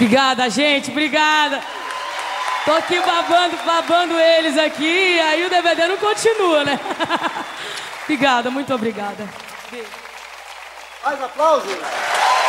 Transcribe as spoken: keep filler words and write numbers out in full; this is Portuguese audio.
Obrigada, gente, obrigada. Tô aqui babando, babando eles aqui, aí o D V D não continua, né? Obrigada, muito obrigada. Mais aplausos.